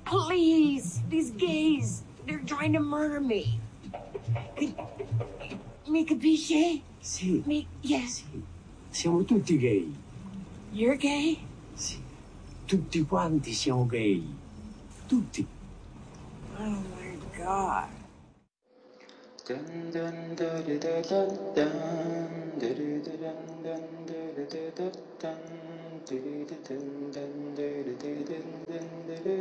Please, these gays, they're trying to murder me. Mi capisce? Sì. Yes. Sì. Siamo tutti gay. You're gay? Sì. Tutti quanti siamo gay. Tutti. Oh my God.